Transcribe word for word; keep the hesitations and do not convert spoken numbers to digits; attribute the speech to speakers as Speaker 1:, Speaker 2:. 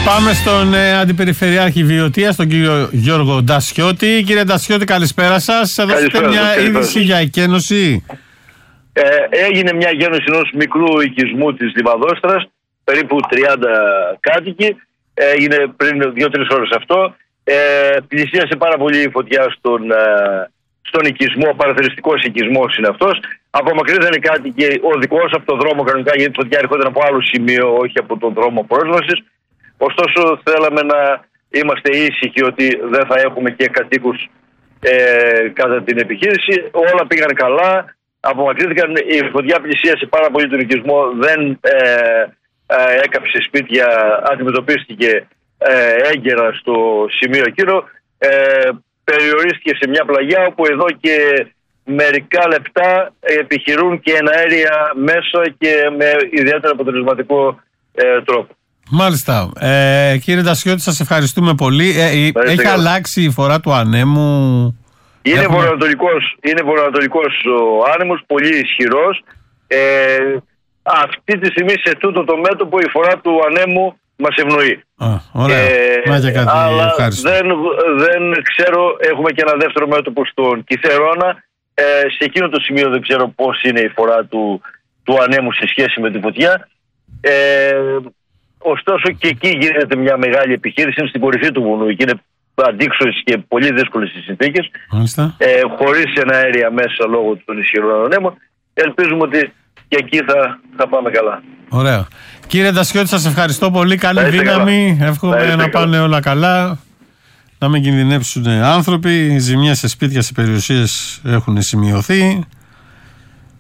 Speaker 1: Πάμε στον ε, Αντιπεριφερειάρχη Βιωτίας, τον κύριο Γιώργο Ντασιώτη. Κύριε Ντασιώτη, καλησπέρα σας. Δώσετε μια είδηση για εκένωση.
Speaker 2: Ε, έγινε μια εκένωση ενός μικρού οικισμού της Λιβαδόστρας, περίπου τριάντα κάτοικοι. Έγινε πριν δύο-τρεις ώρες αυτό. Ε, πλησίασε πάρα πολύ η φωτιά στον, ε, στον οικισμό, παραθεριστικός οικισμός είναι αυτός. Απομακρύνθηκαν οι κάτοικοι οδικώς από τον δρόμο κανονικά, γιατί η φωτιά έρχονταν από άλλο σημείο, όχι από τον δρόμο πρόσβασης. Ωστόσο, θέλαμε να είμαστε ήσυχοι ότι δεν θα έχουμε και κατοίκους ε, κατά την επιχείρηση. Όλα πήγαν καλά. Απομακρύνθηκαν. Η φωτιά πλησίασε πάρα πολύ τον οικισμό. Δεν ε, ε, έκαψε σπίτια. Αντιμετωπίστηκε ε, έγκαιρα στο σημείο εκείνο. Ε, περιορίστηκε σε μια πλαγιά όπου εδώ και μερικά λεπτά επιχειρούν και εναέρια μέσα και με ιδιαίτερα αποτελεσματικό ε, τρόπο.
Speaker 1: Μάλιστα. Ε, κύριε Ντασιώτη, σας ευχαριστούμε πολύ. Ε, έχει καλά. αλλάξει η φορά του ανέμου.
Speaker 2: Είναι
Speaker 1: Έχουμε...
Speaker 2: βορειοανατολικός, είναι βορειοανατολικός ο άνεμος, πολύ ισχυρός. Ε, αυτή τη στιγμή σε τούτο το μέτωπο η φορά του ανέμου μας ευνοεί.
Speaker 1: Α, ωραία. Ε, κάτι
Speaker 2: αλλά δεν, δεν ξέρω, έχουμε και ένα δεύτερο μέτωπο στον Κιθερώνα. Ε, σε εκείνο το σημείο δεν ξέρω πώς είναι η φορά του, του ανέμου σε σχέση με τη φωτιά. Ε, Ωστόσο και εκεί γίνεται μια μεγάλη επιχείρηση, είναι στην κορυφή του βουνού και είναι αντίξωες και πολύ δύσκολες οι συνθήκες, ε, χωρίς εναέρια μέσα λόγω των ισχυρών ανέμων. Ελπίζουμε ότι και εκεί θα, θα πάμε καλά.
Speaker 1: Ωραία. Κύριε Ντασιώτη, σας ευχαριστώ πολύ. Καλή δύναμη. Εύχομαι να καλά. πάνε όλα καλά. Να μην κινδυνεύσουν άνθρωποι. Οι ζημιές σε σπίτια, σε περιουσίες έχουν σημειωθεί.